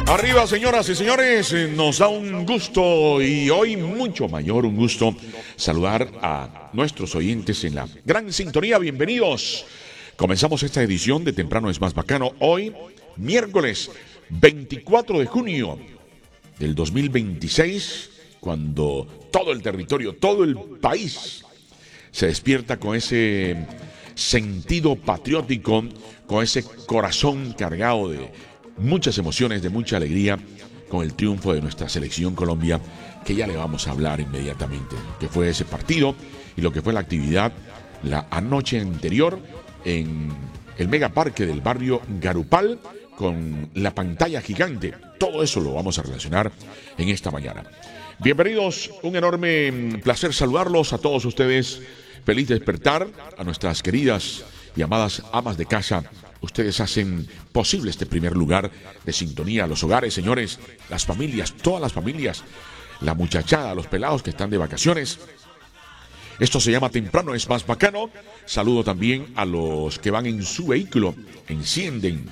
Arriba, señoras y señores, nos da un gusto y hoy mucho mayor un gusto saludar a nuestros oyentes en la gran sintonía. Bienvenidos. Comenzamos esta edición de Temprano es Más Bacano. Hoy, miércoles 24 de junio del 2026, cuando todo el territorio, todo el país se despierta con ese sentido patriótico, con ese corazón cargado de muchas emociones, de mucha alegría, con el triunfo de nuestra selección Colombia, que ya le vamos a hablar inmediatamente, que fue ese partido y lo que fue la actividad la anoche anterior en el megaparque del barrio Garupal, con la pantalla gigante. Todo eso lo vamos a relacionar en esta mañana. Bienvenidos, un enorme placer saludarlos a todos ustedes. Feliz despertar a nuestras queridas y amadas amas de casa. Ustedes hacen posible este primer lugar de sintonía. Los hogares, señores, las familias, todas las familias, la muchachada, los pelados que están de vacaciones. Esto se llama Temprano es Más Bacano. Saludo también a los que van en su vehículo, encienden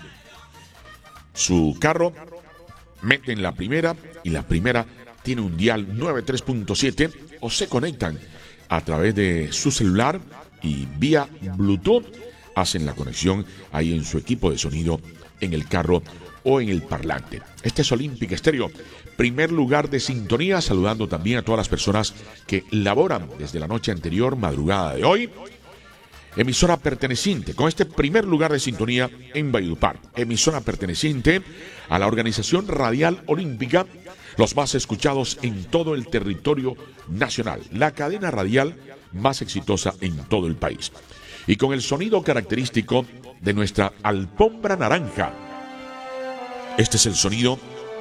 su carro, meten la primera y la primera tiene un dial 93.7 o se conectan a través de su celular y vía Bluetooth hacen la conexión ahí en su equipo de sonido, en el carro o en el parlante. Este es Olímpica Estéreo, primer lugar de sintonía, saludando también a todas las personas que laboran desde la noche anterior, madrugada de hoy. Emisora perteneciente, con este primer lugar de sintonía en Valledupar, emisora perteneciente a la Organización Radial Olímpica, los más escuchados en todo el territorio nacional, la cadena radial más exitosa en todo el país. Y con el sonido característico de nuestra alfombra naranja. Este es el sonido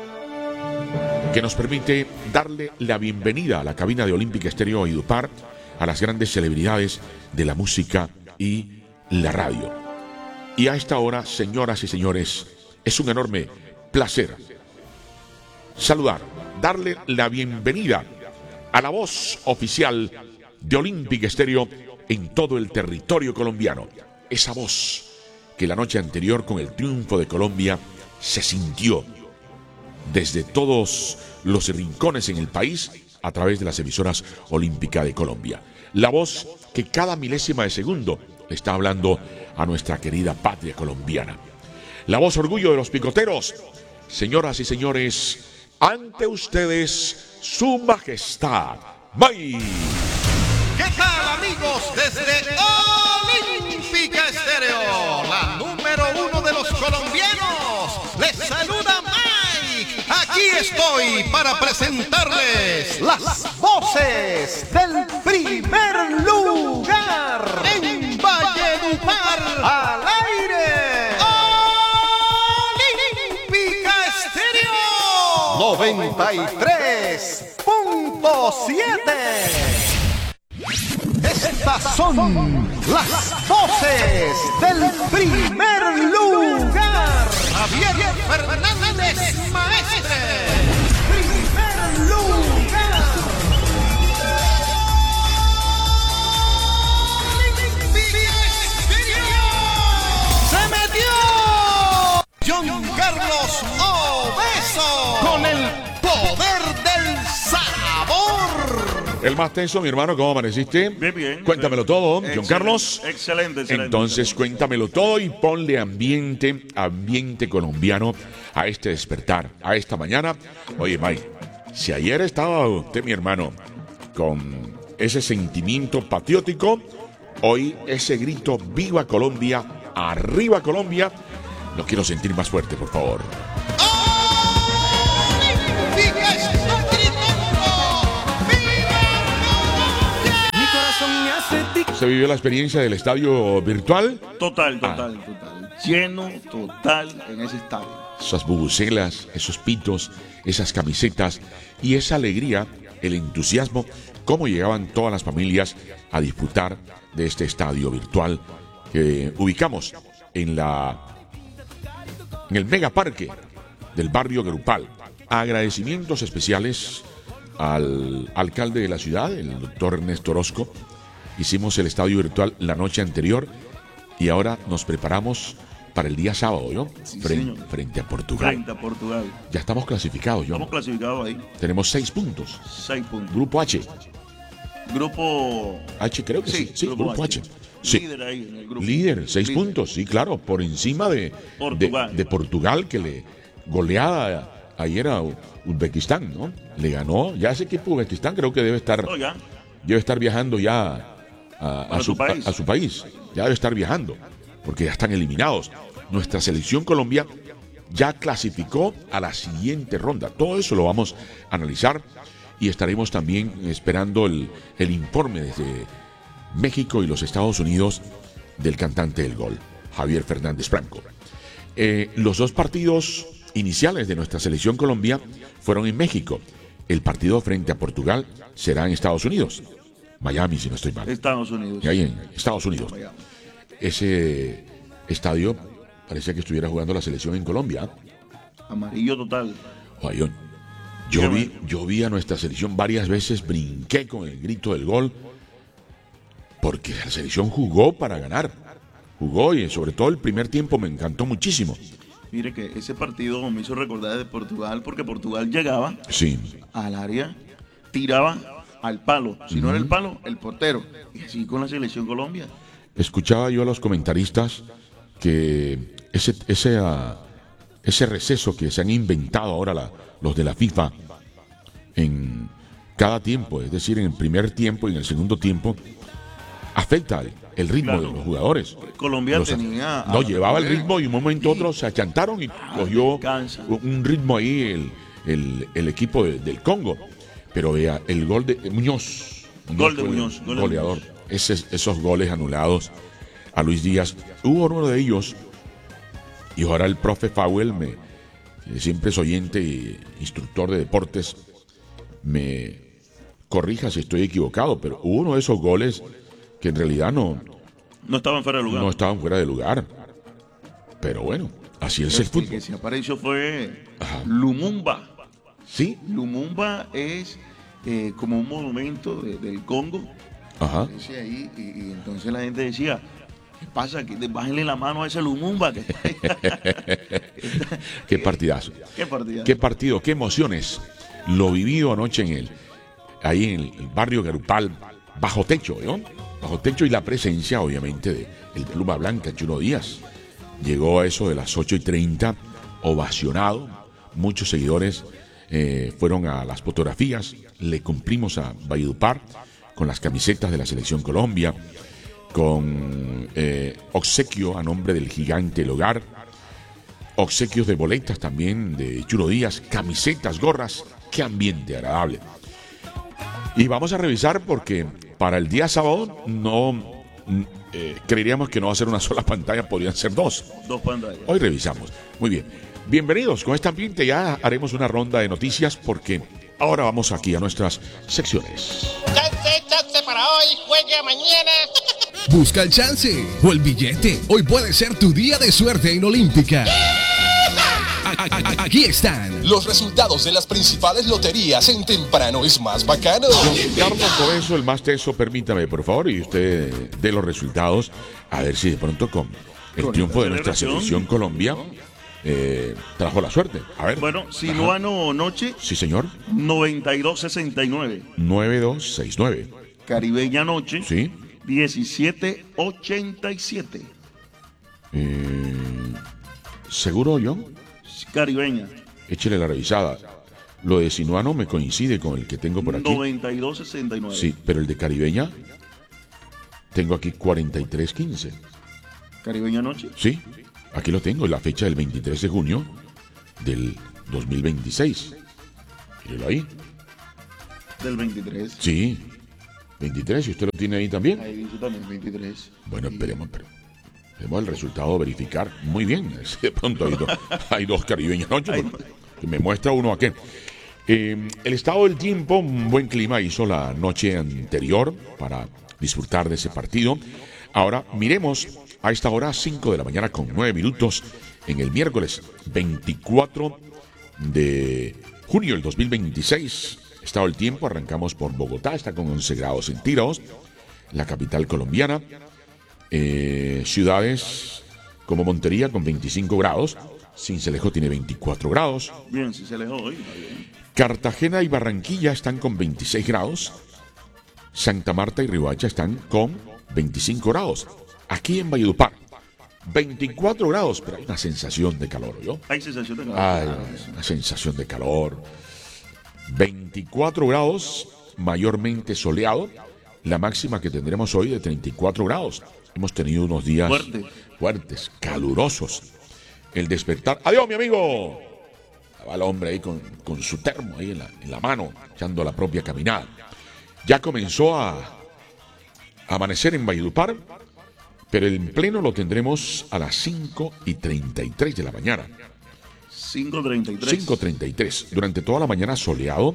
que nos permite darle la bienvenida a la cabina de Olímpica Estéreo Valledupar a las grandes celebridades de la música y la radio. Y a esta hora, señoras y señores, es un enorme placer saludar, darle la bienvenida a la voz oficial de Olímpica Estéreo en todo el territorio colombiano. Esa voz que la noche anterior, con el triunfo de Colombia, se sintió desde todos los rincones en el país a través de las emisoras Olímpica de Colombia. La voz que cada milésima de segundo le está hablando a nuestra querida patria colombiana. La voz orgullo de los picoteros. Señoras y señores, ante ustedes, su majestad, May. ¿Qué tal, amigos? Desde Olímpica Estéreo, la número uno de los colombianos, les saluda Mike. Aquí estoy para presentarles las voces del primer lugar en Valledupar, al aire. Olímpica Estéreo 93.7. Estas son las voces del primer lugar. Javier Fernández Maestre. Primer lugar. Se metió John Carlos Obeso con el poder del sabor. El más tenso, mi hermano, ¿cómo amaneciste? Bien, bien. Cuéntamelo todo, John Carlos. Excelente. Entonces, cuéntamelo todo y ponle ambiente colombiano a este despertar, a esta mañana. Oye, Mike, si ayer estaba usted, mi hermano, con ese sentimiento patriótico, hoy ese grito ¡Viva Colombia! ¡Arriba Colombia! Lo quiero sentir más fuerte, por favor. ¿Se vivió la experiencia del estadio virtual? Total. Lleno, total en ese estadio. Esas bubucelas, esos pitos, esas camisetas y esa alegría, el entusiasmo, cómo llegaban todas las familias a disfrutar de este estadio virtual que ubicamos en el megaparque del barrio Garupal. Agradecimientos especiales al alcalde de la ciudad, el doctor Ernesto Orozco. Hicimos el estadio virtual la noche anterior y ahora nos preparamos para el día sábado, ¿yo? Sí, Frente a Portugal. Frente a Portugal. Ya estamos clasificados, ¿yo? Estamos clasificados ahí. Tenemos 6 puntos. 6 puntos. Grupo H. Grupo H, creo que sí. Sí, Grupo H. Sí. Líder ahí en el grupo. Líder, 6 Líder. puntos, sí, claro, por encima de Portugal. de Portugal, que le goleada ayer a Uzbekistán, ¿no? Le ganó, ya ese equipo Uzbekistán creo que debe estar viajando ya a su país, ya debe estar viajando, porque ya están eliminados. Nuestra selección Colombia ya clasificó a la siguiente ronda. Todo eso lo vamos a analizar y estaremos también esperando el informe desde México y los Estados Unidos del cantante del gol, Javier Fernández Franco. Los 2 partidos iniciales de nuestra selección Colombia fueron en México. El partido frente a Portugal será en Estados Unidos, Miami, si no estoy mal. Estados Unidos. Y ahí en Estados Unidos. Miami. Ese estadio parecía que estuviera jugando la selección en Colombia. Amarillo total. Oye, yo vi a nuestra selección varias veces, brinqué con el grito del gol, porque la selección jugó para ganar. Jugó y sobre todo el primer tiempo me encantó muchísimo. Mire que ese partido me hizo recordar de Portugal, porque Portugal llegaba Sí, al área, tiraba al palo. Si no era el palo, el portero. Y así con la selección Colombia. escuchaba yo a los comentaristas que ese receso que se han inventado ahora los de la FIFA en cada tiempo, es decir, en el primer tiempo y en el segundo tiempo, afecta el ritmo de los jugadores. Colombia tenía... No, llevaba el ritmo y un momento a otro se achantaron y cogió un ritmo ahí el equipo del Congo. Pero vea, el gol de Muñoz. Gol de Muñoz. Goleador. Esos goles anulados a Luis Díaz. Hubo uno de ellos, y ahora el profe Fowell, siempre es oyente e instructor de deportes, me corrija si estoy equivocado, pero hubo uno de esos goles que en realidad no estaban fuera de lugar. No estaban fuera de lugar. Pero bueno, así es el fútbol. El que se apareció fue Lumumba. Sí. Lumumba es como un monumento del Congo. Ajá. Ahí, y entonces la gente decía, ¿qué pasa? Que bájenle la mano a ese Lumumba. Que Qué partidazo. Qué partidazo. Qué partido, qué emociones. Lo vivido anoche ahí en el barrio Garupal, bajo techo, ¿no? Bajo techo, y la presencia, obviamente, del Pluma Blanca, Chuno Díaz. Llegó a eso de las 8:30, ovacionado. Muchos seguidores fueron a las fotografías. Le cumplimos a Valledupar con las camisetas de la Selección Colombia, con obsequio a nombre del Gigante El Hogar, obsequios de boletas también de Chuno Díaz, camisetas, gorras. Qué ambiente agradable. Y vamos a revisar porque para el día sábado creeríamos que no va a ser una sola pantalla, podrían ser 2. 2 pantallas. Hoy revisamos. Muy bien. Bienvenidos. Con este ambiente ya haremos una ronda de noticias porque ahora vamos aquí a nuestras secciones. Chance para hoy, juegue mañana. Busca el chance o el billete. Hoy puede ser tu día de suerte en Olímpica. Aquí están los resultados de las principales loterías en Temprano es Más Bacano. Carlos Cobeso, el más teso, permítame, por favor, y usted dé los resultados, a ver si de pronto con el triunfo de nuestra selección Colombia trajo la suerte. A ver. Bueno, Sinuano Noche. Sí, señor. 9269. 9269. Caribeña Noche. Sí. 1787. ¿Seguro, John? Caribeña. Échele la revisada. Lo de Sinuano me coincide con el que tengo por aquí. 9269. Sí, pero el de Caribeña tengo aquí 4315. ¿Caribeña Noche? Sí, aquí lo tengo, la fecha del 23 de junio del 2026. Mírelo ahí. ¿Del 23? Sí, 23, y usted lo tiene ahí también. Ahí dice también 23. Bueno, esperemos el resultado, verificar. Muy bien, si de pronto hay dos Caribeñas noche, que me muestra uno aquí. El estado del tiempo, un buen clima hizo la noche anterior para disfrutar de ese partido. Ahora miremos a esta hora, 5 de la mañana con 9 minutos, en el miércoles 24 de junio del 2026. Estado del tiempo, arrancamos por Bogotá, está con 11 grados centígrados, la capital colombiana. Ciudades como Montería con 25 grados. Sincelejo tiene 24 grados. Bien, si se alejó hoy. Está bien. Cartagena y Barranquilla están con 26 grados. Santa Marta y Riohacha están con 25 grados. Aquí en Valledupar, 24 grados, pero hay una sensación de calor, ¿yo? Hay sensación de calor. Hay una sensación de calor. 24 grados, mayormente soleado. La máxima que tendremos hoy de 34 grados. Hemos tenido unos días fuertes, calurosos. El despertar. ¡Adiós, mi amigo! Va el hombre ahí con su termo ahí en la mano, echando la propia caminada. Ya comenzó a amanecer en Valledupar, pero el pleno lo tendremos a las 5:33 de la mañana. 5:33. 5:33. Durante toda la mañana soleado,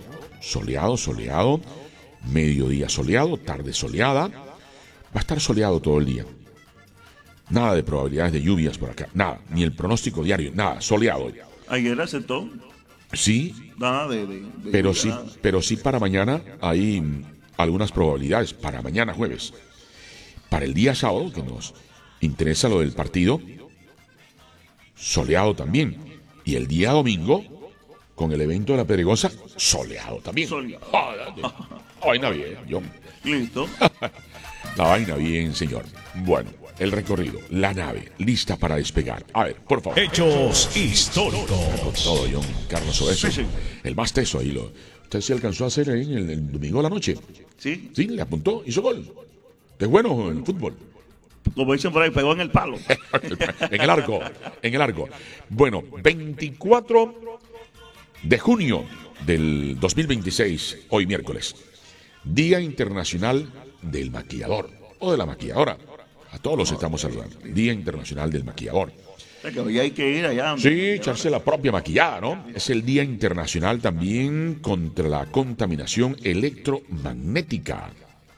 mediodía soleado, tarde soleada. Va a estar soleado todo el día. Nada de probabilidades de lluvias por acá, nada, ni el pronóstico diario, nada, soleado. Ayer aceptó. Sí, Nada pero lluvia, sí, nada. pero sí para mañana hay algunas probabilidades, para mañana jueves. Para el día sábado, que nos interesa lo del partido, soleado también. Y el día domingo, con el evento de la Pedregosa, soleado también. Soleado. La vaina bien, John. Listo. La vaina bien, señor. Bueno, el recorrido, la nave, lista para despegar. A ver, por favor. Hechos históricos. Todo, John Carlos Obeso. Sí, sí. El más teso ahí. Usted se alcanzó a hacer ahí en el domingo a la noche. Sí. Sí, le apuntó, hizo gol. Es bueno en el fútbol. Como dicen por ahí, pegó en el palo. En el arco. Bueno, 24 de junio del 2026, hoy miércoles. Día Internacional del Maquillador o de la Maquilladora. A todos los estamos saludando. Día Internacional del Maquillador. O sea, que hoy hay que ir allá. Sí, echarse la propia maquillada, ¿no? Es el Día Internacional también contra la contaminación electromagnética.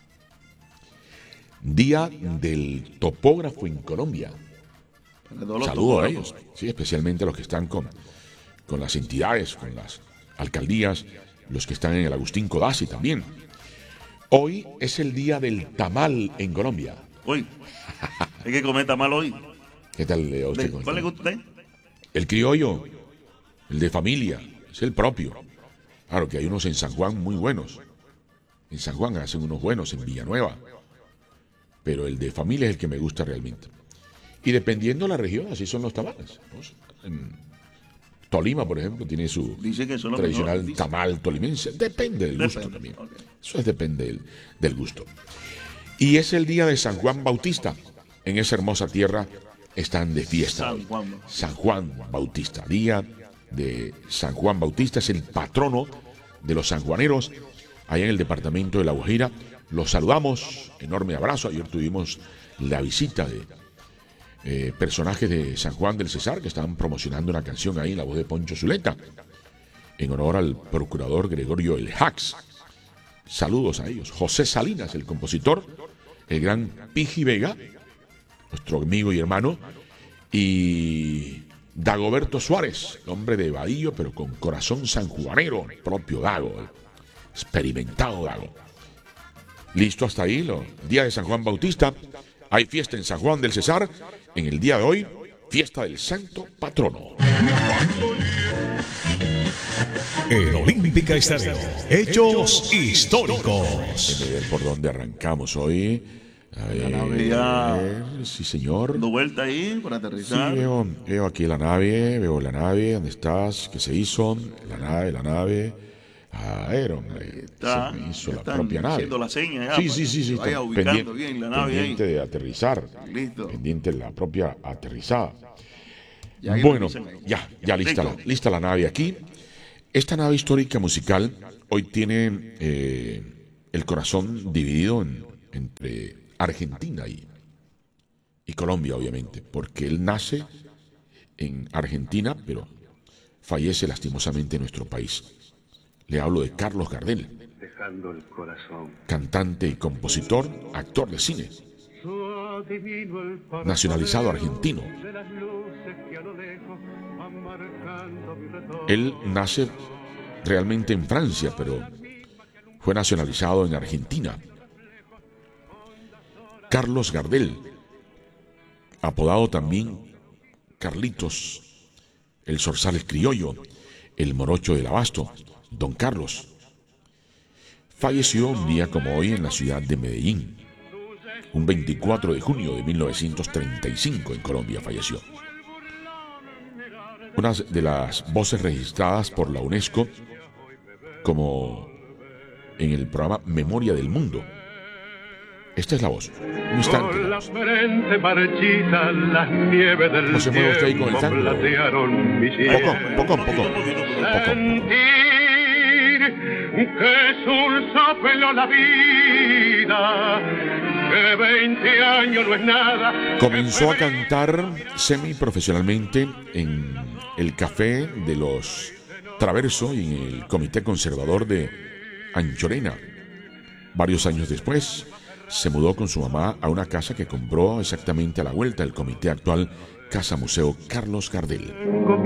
Día del Topógrafo en Colombia. Saludo a ellos, sí, especialmente a los que están con las entidades, con las alcaldías, los que están en el Agustín Codazzi también. Hoy es el Día del Tamal en Colombia. Hoy. Hay que comer tamal hoy. ¿Qué tal, usted? ¿Cuál le gusta a usted? El criollo, el de familia, es el propio. Claro que hay unos en San Juan muy buenos. En San Juan hacen unos buenos, en Villanueva. Pero el de familia es el que me gusta realmente. Y dependiendo de la región, así son los tamales, ¿no? En Tolima, por ejemplo, tiene su Dice que son los tradicional mejores. tamal tolimense. Depende del gusto Depende, también. ok. Eso depende del gusto. Y es el día de San Juan Bautista. En esa hermosa tierra están de fiesta San hoy. Juan Bautista. San Juan Bautista. Día de San Juan Bautista. Es el patrono de los sanjuaneros allá en el departamento de La Guajira. Los saludamos. Enorme abrazo. Ayer tuvimos la visita de personajes de San Juan del Cesar que estaban promocionando una canción ahí en la voz de Poncho Zuleta en honor al procurador Gregorio El Jax. Saludos a ellos. José Salinas, el compositor, el gran Piji Vega, nuestro amigo y hermano, y Dagoberto Suárez, hombre de Vadillo, pero con corazón sanjuanero, el propio Dago, el experimentado Dago. Listo hasta ahí, el día de San Juan Bautista. Hay fiesta en San Juan del Cesar. En el día de hoy, fiesta del Santo Patrono. En Olímpica Estéreo. Hechos históricos. Déjame ver por dónde arrancamos hoy. A La nave ya sí, señor. dando vuelta ahí para Sí, aterrizar. veo aquí la nave, ¿dónde estás? ¿Qué se hizo? La nave. A ver, hombre, Está, se me hizo la están propia nave. haciendo la seña ya, Sí, para sí, que vaya está ubicando bien la nave pendiente ahí. de aterrizar. Listo. Pendiente de la propia aterrizada. Ya ahí lo Bueno, dicen ahí. ya lista la nave aquí. Esta nave histórica musical hoy tiene el corazón dividido entre Argentina y Colombia, obviamente, porque él nace en Argentina, pero fallece lastimosamente en nuestro país. Le hablo de Carlos Gardel, Dejando el corazón. cantante y compositor, actor de cine, nacionalizado argentino. Él nace realmente en Francia, pero fue nacionalizado en Argentina. Carlos Gardel, apodado también Carlitos, el Zorzal el Criollo, el Morocho del Abasto, Don Carlos. Falleció un día como hoy en la ciudad de Medellín. Un 24 de junio de 1935 en Colombia falleció. Una de las voces registradas por la UNESCO como en el programa Memoria del Mundo. Esta es la voz. Un instante. ¿Cómo se mueve usted ahí con el tango? Poco. Que sulso peló la vida, que 20 años no es nada. Comenzó a cantar semiprofesionalmente en el Café de los Traverso y en el Comité Conservador de Anchorena. Varios años después, se mudó con su mamá a una casa que compró exactamente a la vuelta del comité actual Casa Museo Carlos Gardel.